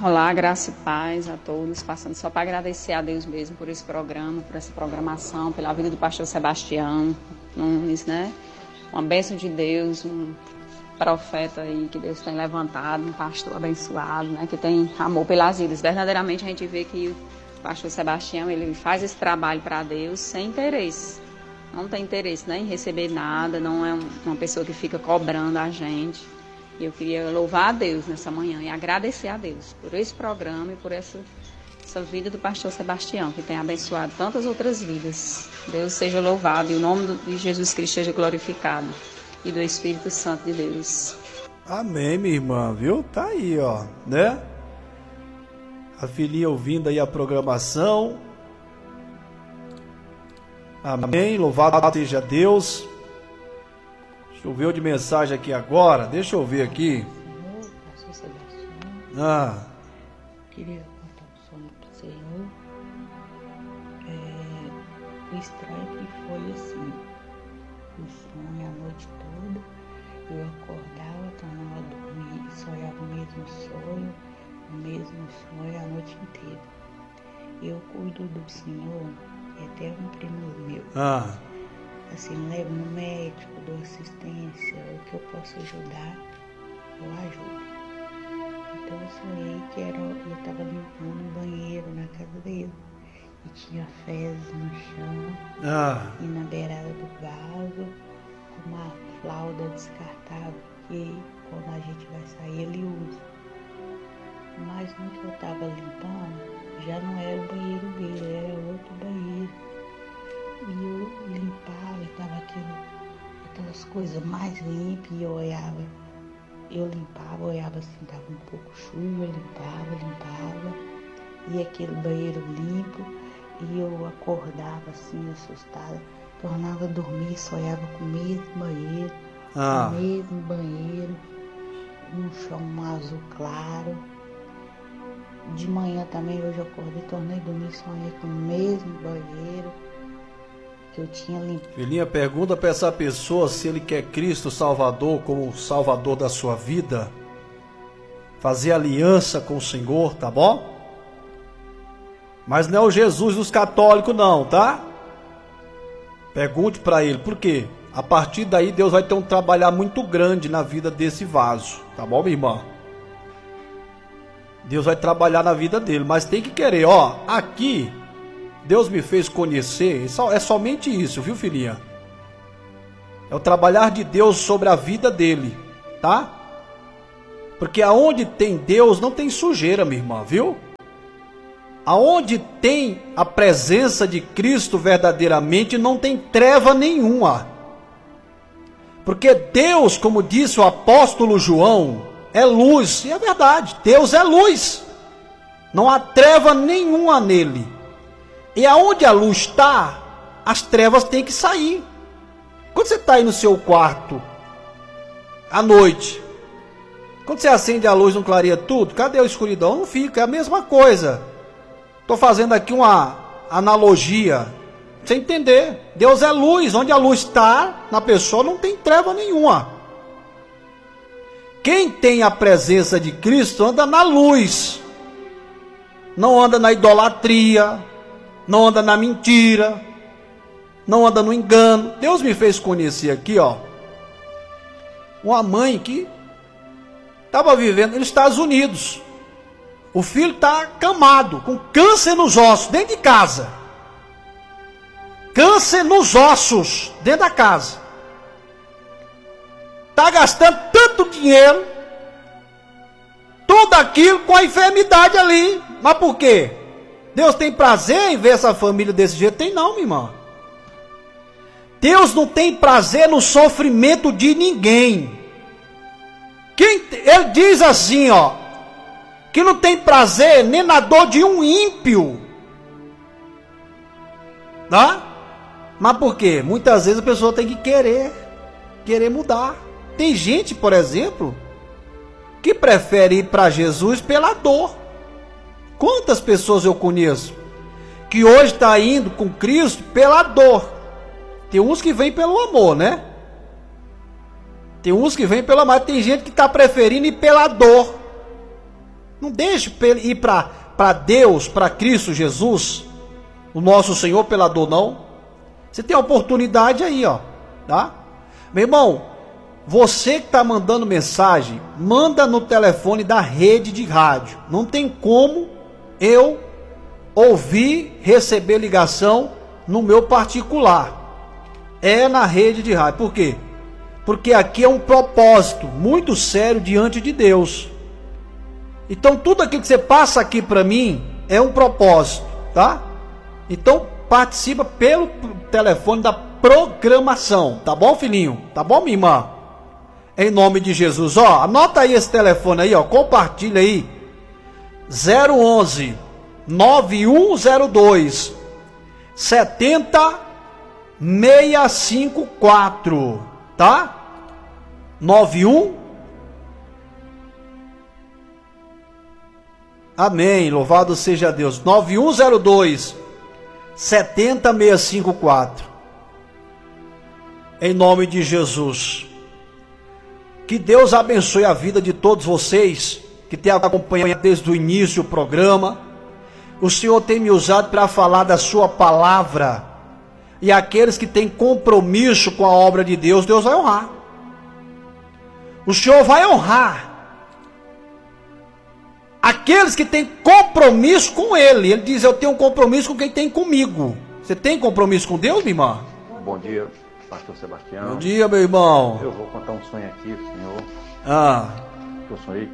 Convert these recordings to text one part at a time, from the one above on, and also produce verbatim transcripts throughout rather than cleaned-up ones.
Olá, graça e paz a todos, passando só para agradecer a Deus mesmo por esse programa, por essa programação, pela vida do pastor Sebastião Nunes, né? Uma bênção de Deus, um profeta aí que Deus tem levantado, um pastor abençoado, né? Que tem amor pelas vidas. Verdadeiramente a gente vê que o pastor Sebastião, ele faz esse trabalho para Deus sem interesse. Não tem interesse, né, em receber nada, não é uma pessoa que fica cobrando a gente. Eu queria louvar a Deus nessa manhã e agradecer a Deus por esse programa e por essa, essa vida do pastor Sebastião, que tem abençoado tantas outras vidas. Deus seja louvado e o nome de Jesus Cristo seja glorificado e do Espírito Santo de Deus. Amém, minha irmã, viu? Tá aí, ó, né? A filhinha ouvindo aí a programação. Amém, louvado seja Deus. Choveu de mensagem aqui agora, deixa eu ver aqui. Senhor, pastor Sebastião. Ah. Queria contar um sonho para o Senhor. É, o estranho que foi assim, o sonho a noite toda, eu acordava, tornava a dormir e sonhava o mesmo sonho, o mesmo sonho a noite inteira. Eu cuido do Senhor, é até um primo meu. Ah. Assim, levo no médico, dou assistência, o que eu posso ajudar, eu ajudo. Então eu sonhei que era, eu estava limpando um banheiro na casa dele e tinha fezes no chão Ah. e na beirada do vaso, com uma flauda descartável que quando a gente vai sair ele usa. Mas no que eu estava limpando, já não era o banheiro dele, era outro banheiro. E eu limpava, estava aquelas coisas mais limpas e eu olhava, eu limpava, olhava assim, estava um pouco chuva, limpava, limpava, e aquele banheiro limpo, e eu acordava assim, assustada, tornava a dormir, sonhava com o mesmo banheiro, Ah. o mesmo banheiro, um chão azul claro. De manhã também, hoje eu acordei, tornei a dormir, sonhei com o mesmo banheiro que eu tinha limpado. Filhinha, pergunta para essa pessoa se ele quer Cristo Salvador como Salvador da sua vida. Fazer aliança com o Senhor, tá bom? Mas não é o Jesus dos católicos não, tá? Pergunte para ele, por quê? A partir daí Deus vai ter um trabalhar muito grande na vida desse vaso, tá bom, minha irmã? Deus vai trabalhar na vida dele, mas tem que querer, ó, aqui Deus me fez conhecer, é somente isso, viu, filhinha? É o trabalhar de Deus sobre a vida dele, tá? Porque aonde tem Deus não tem sujeira, minha irmã, viu? Aonde tem a presença de Cristo verdadeiramente não tem treva nenhuma. Porque Deus, como disse o apóstolo João, é luz, e é verdade, Deus é luz. Não há treva nenhuma nele. E aonde a luz está, as trevas têm que sair. Quando você está aí no seu quarto, à noite, quando você acende a luz, não clareia tudo? Cadê a escuridão? Não fica, é a mesma coisa. Estou fazendo aqui uma analogia, pra você entender. Deus é luz, onde a luz está, na pessoa não tem treva nenhuma. Quem tem a presença de Cristo anda na luz. Não anda na idolatria, não anda na mentira, não anda no engano. Deus me fez conhecer aqui, ó, uma mãe que estava vivendo nos Estados Unidos. O filho está acamado, com câncer nos ossos, dentro de casa. Câncer nos ossos, dentro da casa. Está gastando tanto dinheiro, tudo aquilo com a enfermidade ali. Mas por quê? Deus tem prazer em ver essa família desse jeito? Tem não, minha irmã. Deus não tem prazer no sofrimento de ninguém. Quem, ele diz assim, ó, que não tem prazer nem na dor de um ímpio. Tá? Mas por quê? Muitas vezes a pessoa tem que querer, querer mudar. Tem gente, por exemplo, que prefere ir para Jesus pela dor. Quantas pessoas eu conheço que hoje está indo com Cristo pela dor? Tem uns que vêm pelo amor, né? Tem uns que vêm pelo amor, tem gente que está preferindo ir pela dor. Não deixe ir para Deus, para Cristo Jesus, o nosso Senhor, pela dor, não. Você tem a oportunidade aí, ó, tá? Meu irmão, você que está mandando mensagem, manda no telefone da rede de rádio. Não tem como eu ouvir, receber ligação no meu particular. É na rede de rádio. Por quê? Porque aqui é um propósito muito sério diante de Deus. Então tudo aquilo que você passa aqui para mim é um propósito, tá? Então participa pelo telefone da programação, tá bom, filhinho? Tá bom, minha irmã? Em nome de Jesus, ó, anota aí esse telefone aí, ó, compartilha aí. zero onze nove um zero dois setenta seiscentos e cinquenta e quatro, tá? nove um Amém, louvado seja Deus. nove um zero dois setenta seiscentos e cinquenta e quatro. Em nome de Jesus. Que Deus abençoe a vida de todos vocês que têm acompanhado desde o início o programa. O Senhor tem me usado para falar da sua palavra. E aqueles que têm compromisso com a obra de Deus, Deus vai honrar. O Senhor vai honrar aqueles que têm compromisso com Ele. Ele diz, eu tenho um compromisso com quem tem comigo. Você tem compromisso com Deus, minha irmã? Bom dia, pastor Sebastião. Bom dia, meu irmão. Eu vou contar um sonho aqui, senhor. Ah. Que eu sonhei.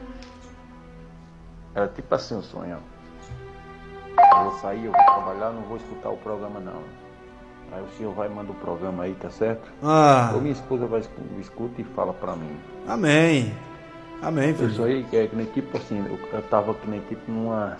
Era tipo assim o sonho. Eu vou sair, eu vou trabalhar, não vou escutar o programa não. Aí o senhor vai e manda o programa aí, tá certo? Ah. Ou minha esposa vai escuta e fala pra mim. Amém. Amém, filho. Eu sonhei que é que nem tipo assim, eu, eu tava que nem tipo numa...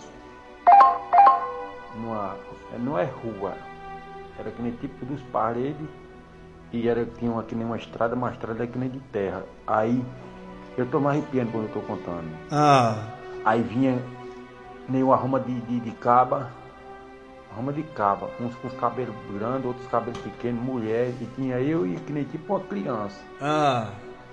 Numa... Não é rua. Era que nem tipo dos paredes. E era, tinha uma, que nem uma estrada, uma estrada que nem de terra. Aí, eu tô me arrepiando quando eu tô contando. Ah. Aí vinha nem uma rama de, de, de caba, rama de caba, uns com os cabelos grandes, outros cabelos pequenos, mulher, e tinha eu e que nem tipo uma criança. Ah.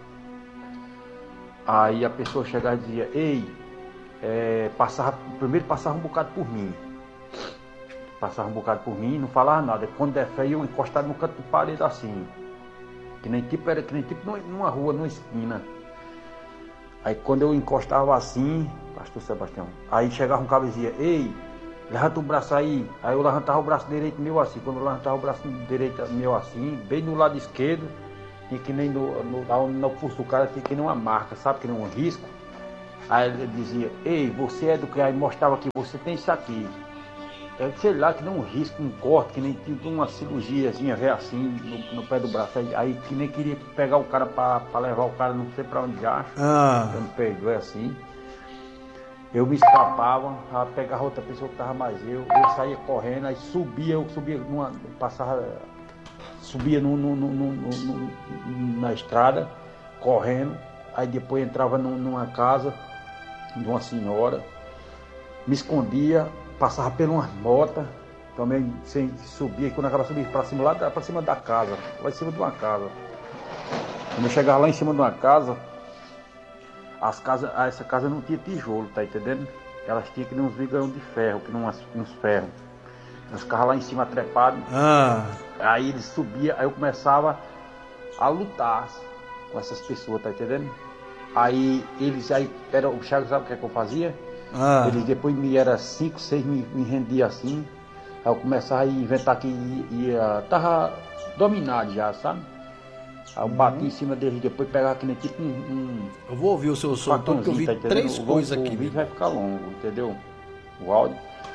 Aí a pessoa chegava e dizia, ei, é, passava, primeiro passava um bocado por mim. Passava um bocado por mim, não falava nada. Quando der fé, eu encostado no canto de parede assim. Que nem tipo, era que nem tipo numa rua, numa esquina. Aí quando eu encostava assim, pastor Sebastião, aí chegava um cara e dizia, ei, levanta o braço aí. Aí eu levantava o braço direito meu assim. Quando eu levantava o braço direito meu assim, bem no lado esquerdo, tinha que nem no, no, no pulso do cara, tinha que nem uma marca, sabe, que nem um risco. Aí ele dizia, ei, você é do que? Aí mostrava que você tem isso aqui. É, sei lá, que nem um risco, um corte, que nem tipo uma cirurgiazinha, ver assim, no, no pé do braço. Aí, aí que nem queria pegar o cara pra, pra levar o cara, não sei pra onde acha. Ah. Eu me perdoe assim. Eu me escapava, pegava outra pessoa que tava mais eu, eu saía correndo, aí subia, eu subia numa, passava, subia no, no, no, no, no, na estrada, correndo, aí depois entrava numa casa de uma senhora, me escondia, passava por umas motas, também sem subir, quando acaba subir para cima, lá para cima da casa, lá em cima de uma casa. Quando eu chegava lá em cima de uma casa, as casas, essa casa não tinha tijolo, tá entendendo? Elas tinham que nem uns vigão de ferro, que não uns ferros. Nós ficávamos lá em cima trepados. Ah. Aí eles subiam, aí eu começava a lutar com essas pessoas, tá entendendo? Aí eles, aí, era, o Chagas sabe o que é que eu fazia? Ah. Eles depois me era cinco, seis, me, me rendia assim. Aí eu começava a inventar que ia, ia tava dominado já, sabe? Aí eu bati uhum. em cima deles, depois pegava aqui nem tipo um, um... Eu vou ouvir o seu som, porque eu vi tá três coisas aqui. O vídeo vai ficar longo, entendeu? O áudio.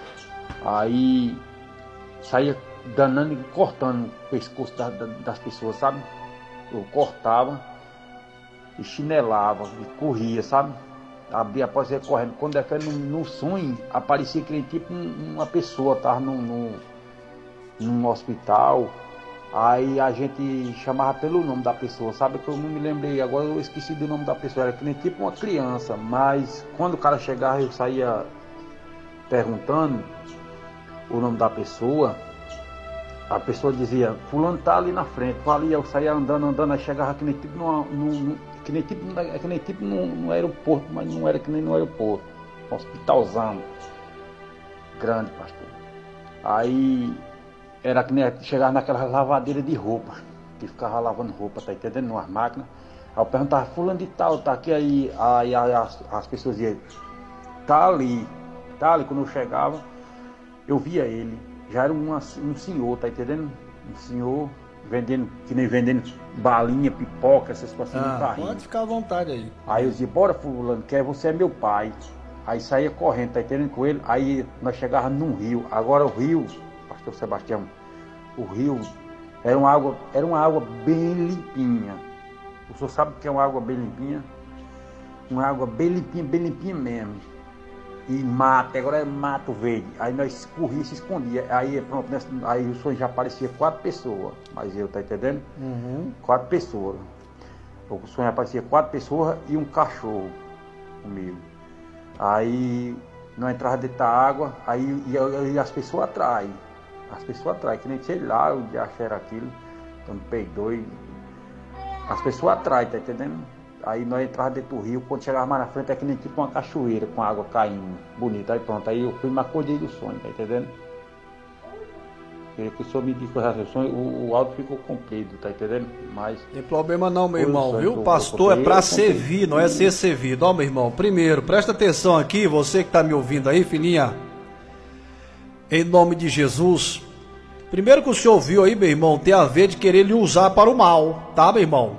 Aí saía danando e cortando o pescoço da, da, das pessoas, sabe? Eu cortava e chinelava e corria, sabe? Abria após ir correndo. Quando é no, no sonho, aparecia que nem tipo um, uma pessoa, tava num, num, num hospital. Aí a gente chamava pelo nome da pessoa, sabe? Que eu não me lembrei, agora eu esqueci do nome da pessoa. Era que nem tipo uma criança, mas quando o cara chegava eu saía perguntando o nome da pessoa. A pessoa dizia, fulano tá ali na frente, ali eu saía andando, andando, aí chegava que nem tipo numa, num, que nem tipo, que nem tipo num, num aeroporto, mas não era que nem no aeroporto. um hospitalzão grande, pastor. Aí era que nem chegar naquela lavadeira de roupa, que ficava lavando roupa, tá entendendo? Numas máquinas. Aí eu perguntava, fulano de tal, tá aqui aí, aí as, as pessoas diziam, tá ali, tá ali. Quando eu chegava, eu via ele, já era uma, um senhor, tá entendendo? Um senhor vendendo, que nem vendendo balinha, pipoca, essas coisas assim, Ah, no carrinho. pode ficar à vontade aí. Aí eu dizia, bora fulano, que você é meu pai. Aí saía correndo, tá entendendo, com ele. Aí nós chegávamos num rio. Agora o rio, pastor Sebastião, o rio era uma água, era uma água bem limpinha. O senhor sabe o que é uma água bem limpinha? Uma água bem limpinha, bem limpinha mesmo. E mato, agora é mato verde. Aí nós corria, se escondia. Aí pronto, aí o sonho já aparecia quatro pessoas. Mas eu, tá entendendo? Uhum. Quatro pessoas. O sonho aparecia quatro pessoas e um cachorro comigo. Aí não entrava dentro da água, aí e, e as pessoas atraem. As pessoas atraem, que nem sei lá, o dia era aquilo, então me peidou e as pessoas atraem, tá entendendo? Aí nós entrávamos dentro do rio, quando chegava mais na frente é que nem tipo uma cachoeira com água caindo, bonita. Aí pronto, aí eu fui me acordei do sonho, tá entendendo? Queria que o senhor me disse o sonho, o, o áudio ficou comprido, tá entendendo? Mas Tem problema não, meu Foi irmão, sonho viu? que eu- Pastor eu é pra comprei, eu servir, não é ser servido. Ó, meu irmão, primeiro, presta atenção aqui, você que tá me ouvindo aí, filhinha. Em nome de Jesus. Primeiro que o senhor ouviu aí, meu irmão, tem a ver de querer lhe usar para o mal, tá, meu irmão?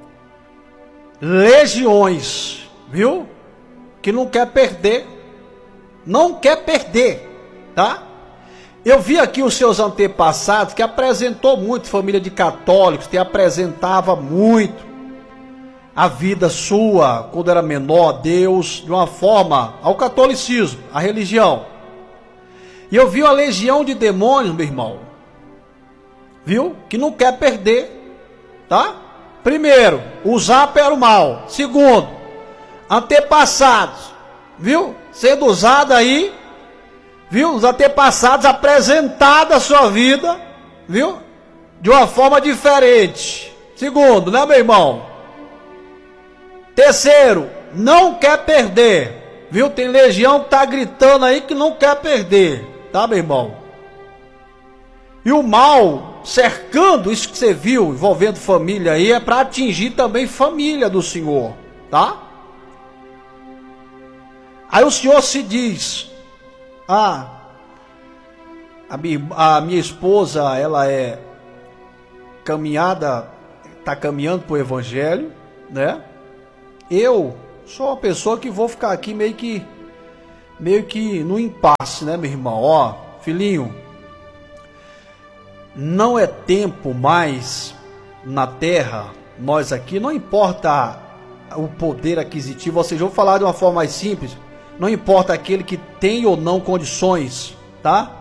Legiões, viu? Que não quer perder. Não quer perder, tá? Eu vi aqui os seus antepassados que apresentou muito, família de católicos, que apresentava muito a vida sua, quando era menor, Deus, de uma forma, ao catolicismo, a religião. E eu vi uma legião de demônios, meu irmão, viu? Que não quer perder, tá? Primeiro, usar para o mal. Segundo, antepassados, viu? Sendo usado aí, viu? Os antepassados apresentados a sua vida, viu? De uma forma diferente. Segundo, né, meu irmão? Terceiro, não quer perder, viu? Tem legião que tá gritando aí que não quer perder, tá, meu irmão? E o mal cercando isso que você viu, envolvendo família aí, é para atingir também família do Senhor, tá? Aí o Senhor se diz, ah, a minha, a minha esposa, ela é caminhada, está caminhando para o Evangelho, né? Eu sou uma pessoa que vou ficar aqui meio que, meio que no impasse, né, meu irmão? Ó, filhinho, não é tempo mais na terra, nós aqui, não importa o poder aquisitivo, ou seja, eu vou falar de uma forma mais simples, não importa aquele que tem ou não condições, tá?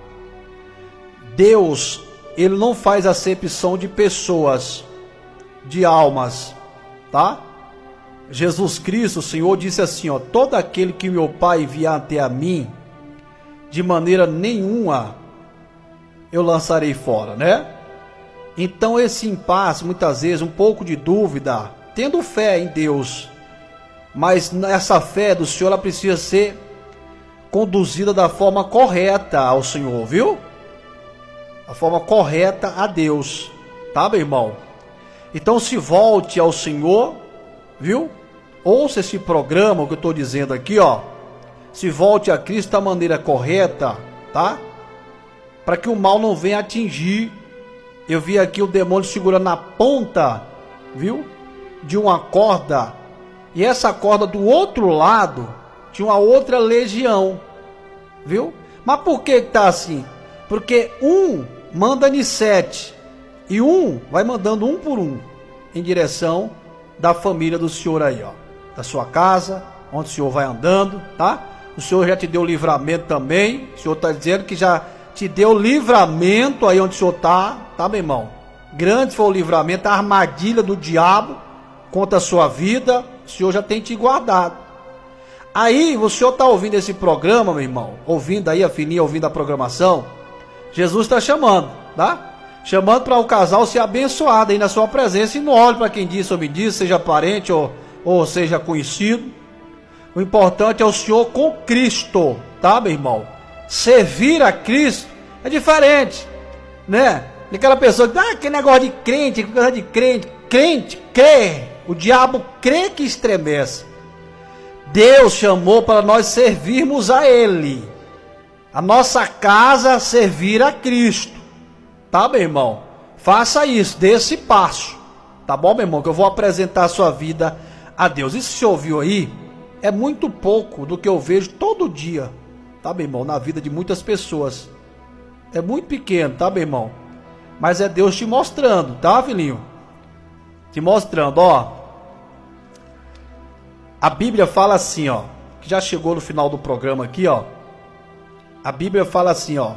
Deus, ele não faz acepção de pessoas, de almas, tá? Jesus Cristo, o Senhor, disse assim, ó, todo aquele que meu Pai enviar até a mim, de maneira nenhuma eu lançarei fora, né? Então esse impasse, muitas vezes, um pouco de dúvida, tendo fé em Deus, mas essa fé do Senhor, ela precisa ser conduzida da forma correta ao Senhor, viu? Da forma correta a Deus, tá, meu irmão? Então se volte ao Senhor, viu? Ouça esse programa, o que eu estou dizendo aqui, ó. Se volte a Cristo da maneira correta, tá? Para que o mal não venha atingir. Eu vi aqui o demônio segurando na ponta, viu? De uma corda. E essa corda do outro lado tinha uma outra legião, viu? Mas por que está assim? Porque um manda em sete e um vai mandando um por um em direção da família do Senhor aí, ó, da sua casa, onde o Senhor vai andando, tá? O Senhor já te deu livramento também. O Senhor está dizendo que já te deu livramento aí onde o Senhor está, tá, meu irmão? Grande foi o livramento, a armadilha do diabo contra a sua vida, o Senhor já tem te guardado. Aí, o Senhor está ouvindo esse programa, meu irmão, ouvindo aí a filhinha, ouvindo a programação, Jesus está chamando, tá? Chamando para o casal ser abençoado aí na sua presença, e não olhe para quem disse ou me disse, seja parente ou, ou seja conhecido. O importante é o senhor com Cristo, tá, meu irmão? Servir a Cristo é diferente, né? Aquela pessoa que, ah, que negócio de crente, que coisa de crente. Crente, crê. O diabo crê que estremece. Deus chamou para nós servirmos a Ele. A nossa casa servir a Cristo. Tá, meu irmão? Faça isso, dê esse passo. Tá bom, meu irmão? Que eu vou apresentar a sua vida a Deus. Isso que você ouviu aí é muito pouco do que eu vejo todo dia. Tá, meu irmão? Na vida de muitas pessoas. É muito pequeno, tá, meu irmão? Mas é Deus te mostrando, tá, filhinho? Te mostrando, ó. A Bíblia fala assim, ó. Que já chegou no final do programa aqui, ó. A Bíblia fala assim, ó.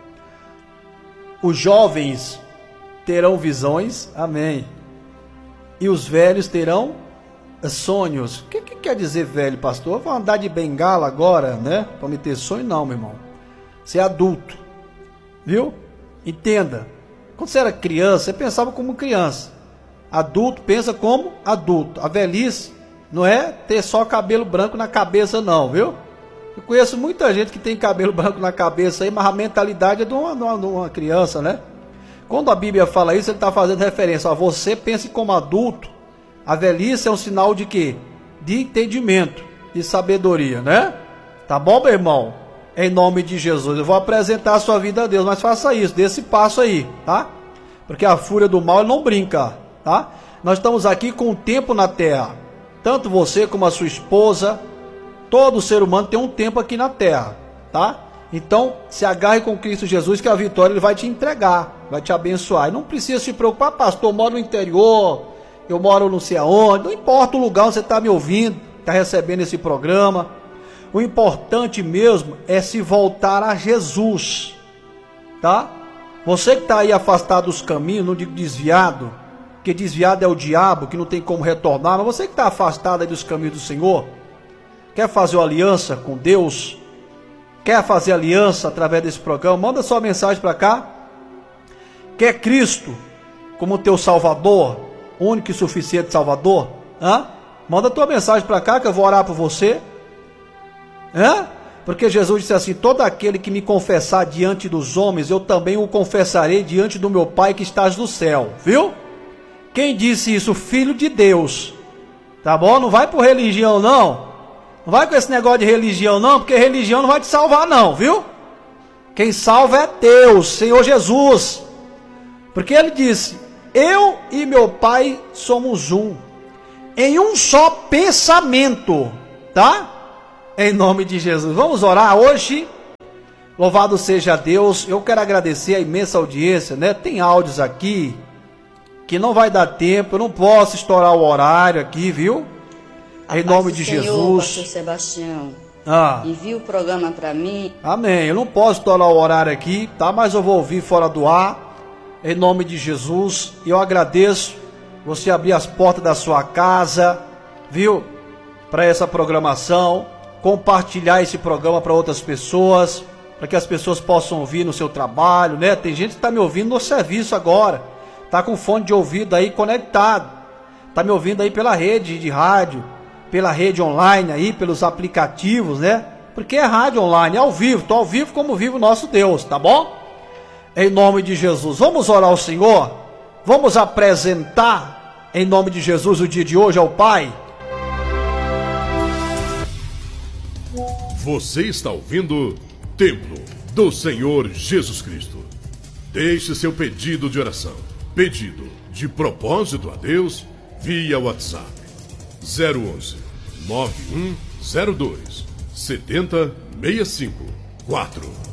Os jovens terão visões, amém. E os velhos terão sonhos. O que, que quer dizer velho, pastor? Eu vou andar de bengala agora, né? Para me ter sonho, não, meu irmão. Você é adulto, viu? Entenda. Quando você era criança, você pensava como criança. Adulto pensa como adulto. A velhice não é ter só cabelo branco na cabeça, não, viu? Eu conheço muita gente que tem cabelo branco na cabeça aí, mas a mentalidade é de uma, de uma, de uma criança, né? Quando a Bíblia fala isso, ele está fazendo referência a você pense como adulto. A velhice é um sinal de quê? De entendimento, de sabedoria, né? Tá bom, meu irmão? Em nome de Jesus, eu vou apresentar a sua vida a Deus, mas faça isso, dê esse passo aí, tá? Porque a fúria do mal não brinca, tá? Nós estamos aqui com o tempo na terra. Tanto você como a sua esposa, todo ser humano tem um tempo aqui na terra, tá? Então, se agarre com Cristo Jesus, que a vitória Ele vai te entregar, vai te abençoar. E não precisa se preocupar, pastor, eu moro no interior, eu moro não sei aonde, não importa o lugar onde você está me ouvindo, está recebendo esse programa. O importante mesmo é se voltar a Jesus, tá? Você que está aí afastado dos caminhos, não digo desviado, porque desviado é o diabo, que não tem como retornar, mas você que está afastado aí dos caminhos do Senhor, quer fazer uma aliança com Deus, quer fazer aliança através desse programa, manda sua mensagem para cá. Quer Cristo como teu Salvador, único e suficiente Salvador? Hã? Manda tua mensagem para cá que eu vou orar por você. Hã? Porque Jesus disse assim: todo aquele que me confessar diante dos homens, eu também o confessarei diante do meu Pai que estás no céu. Viu? Quem disse isso? Filho de Deus. Tá bom? Não vai por religião não. Não vai com esse negócio de religião não, porque religião não vai te salvar não, viu? Quem salva é Deus, Senhor Jesus. Porque Ele disse: eu e meu Pai somos um, em um só pensamento, tá? Em nome de Jesus. Vamos orar hoje. Louvado seja Deus. Eu quero agradecer a imensa audiência, né? Tem áudios aqui que não vai dar tempo, eu não posso estourar o horário aqui, viu? A em nome de Senhor, Jesus. Pastor Sebastião, ah. envia o programa para mim. Amém. Eu não posso estourar o horário aqui, tá? Mas eu vou ouvir fora do ar. Em nome de Jesus. E eu agradeço você abrir as portas da sua casa, viu? Para essa programação. Compartilhar esse programa para outras pessoas, para que as pessoas possam ouvir no seu trabalho, né? Tem gente que está me ouvindo no serviço agora, está com fone de ouvido aí conectado, está me ouvindo aí pela rede de rádio, pela rede online aí, pelos aplicativos, né? Porque é rádio online, é ao vivo, estou ao vivo como vive o nosso Deus, tá bom? Em nome de Jesus, vamos orar ao Senhor, vamos apresentar em nome de Jesus o dia de hoje ao Pai. Você está ouvindo Templo do Senhor Jesus Cristo. Deixe seu pedido de oração, pedido de propósito a Deus via WhatsApp zero onze, nove um zero dois, sete zero seis cinco quatro.